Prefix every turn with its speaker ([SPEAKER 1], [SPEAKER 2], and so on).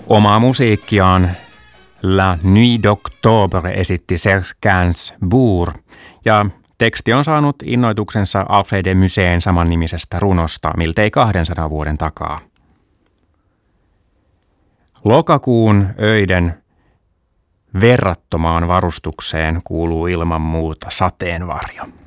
[SPEAKER 1] Omaa musiikkiaan La Nuit d'Octobre esitti Serge Gainsbourg ja teksti on saanut innoituksensa Alfred de Musètin samannimisestä runosta miltei 200 vuoden takaa. Lokakuun öiden verrattomaan varustukseen kuuluu ilman muuta sateenvarjo.